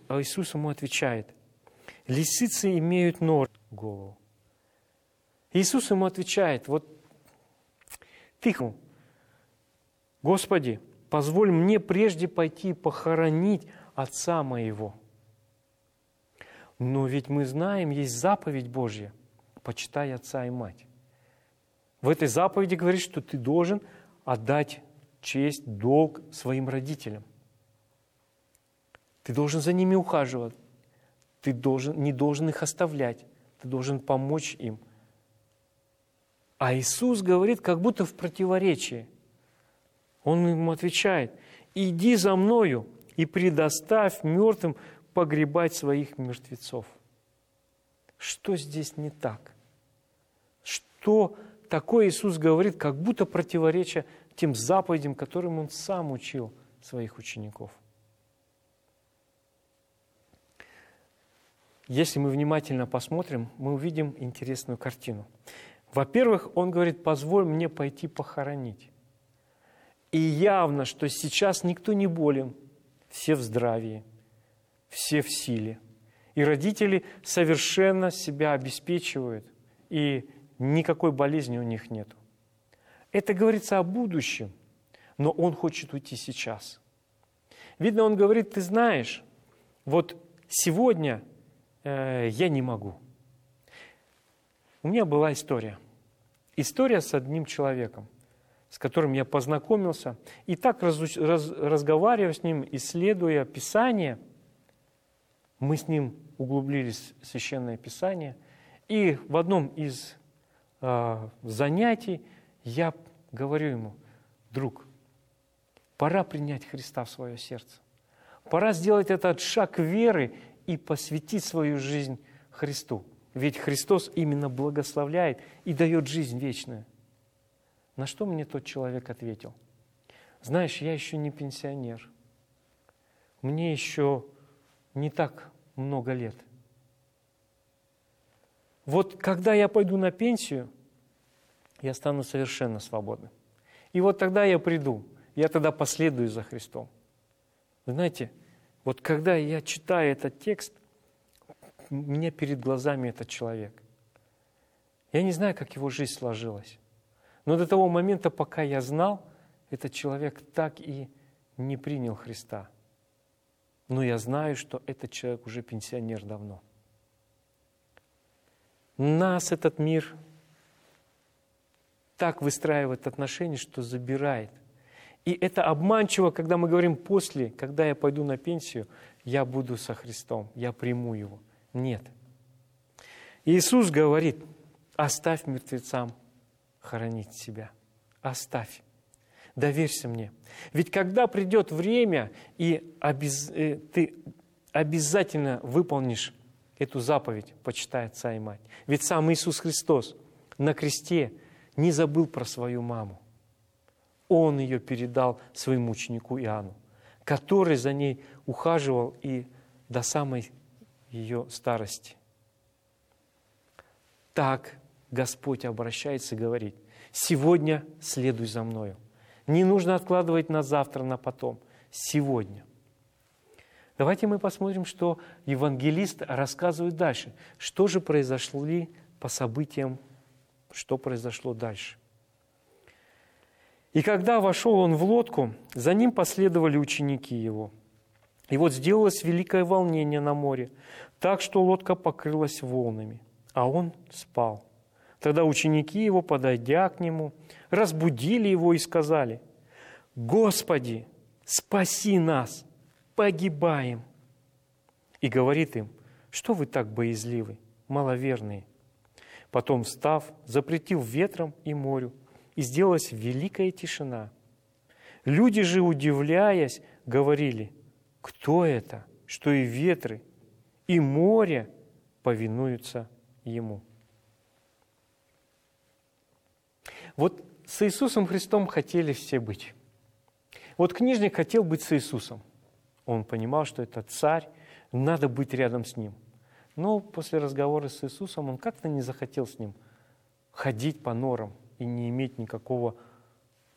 а Иисус ему отвечает: лисицы имеют норы в голову. Иисус ему отвечает: вот ты, Господи, позволь мне прежде пойти похоронить отца моего. Но ведь мы знаем, есть заповедь Божья: почитай отца и мать. В этой заповеди говорит, что ты должен отдать честь, долг своим родителям. Ты должен за ними ухаживать. Ты не должен их оставлять. Ты должен помочь им. А Иисус говорит, как будто в противоречии. Он ему отвечает: иди за мною и предоставь мертвым погребать своих мертвецов. Что здесь не так? Что такое Иисус говорит, как будто противоречие тем заповедям, которым Он сам учил своих учеников? Если мы внимательно посмотрим, мы увидим интересную картину. Во-первых, Он говорит: позволь мне пойти похоронить. И явно, что сейчас никто не болен, все в здравии, все в силе. И родители совершенно себя обеспечивают, и никакой болезни у них нет. Это говорится о будущем, но Он хочет уйти сейчас. Видно, Он говорит: ты знаешь, вот сегодня я не могу. У меня была история. История с одним человеком, с которым я познакомился. И так, разговаривая с ним, исследуя Писание, мы с ним углубились в Священное Писание. И в одном из занятий я говорю ему: друг, пора принять Христа в свое сердце. Пора сделать этот шаг веры и посвятить свою жизнь Христу. Ведь Христос именно благословляет и дает жизнь вечную. На что мне тот человек ответил: знаешь, я еще не пенсионер. Мне еще не так много лет. Вот когда я пойду на пенсию, я стану совершенно свободным. И вот тогда я приду, я тогда последую за Христом. Вы знаете, вот когда я читаю этот текст, у меня перед глазами этот человек. Я не знаю, как его жизнь сложилась. Но до того момента, пока я знал, этот человек так и не принял Христа. Но я знаю, что этот человек уже пенсионер давно. Нас этот мир так выстраивает отношения, что забирает. И это обманчиво, когда мы говорим: после, когда я пойду на пенсию, я буду со Христом, я приму Его. Нет. Иисус говорит: оставь мертвецам хоронить себя. Оставь. Доверься мне. Ведь когда придет время, и ты обязательно выполнишь эту заповедь: почитай отца и мать. Ведь сам Иисус Христос на кресте не забыл про свою маму. Он ее передал своему ученику Иоанну, который за ней ухаживал и до самой ее старости. Так Господь обращается и говорит: сегодня следуй за мною. Не нужно откладывать на завтра, на потом. Сегодня. Давайте мы посмотрим, что евангелист рассказывает дальше. Что же произошло по событиям, что произошло дальше. И когда вошел он в лодку, за ним последовали ученики его. И вот сделалось великое волнение на море, так что лодка покрылась волнами, а он спал. Тогда ученики его, подойдя к нему, разбудили его и сказали: «Господи, спаси нас, погибаем!» И говорит им: «Что вы так боязливы, маловерные?» Потом, встав, запретил ветром и морю, и сделалась великая тишина. Люди же, удивляясь, говорили: «Кто это, что и ветры, и море повинуются ему?» Вот с Иисусом Христом хотели все быть. Вот книжник хотел быть с Иисусом. Он понимал, что это царь, надо быть рядом с ним. Но после разговора с Иисусом он как-то не захотел с ним ходить по норам и не иметь никакого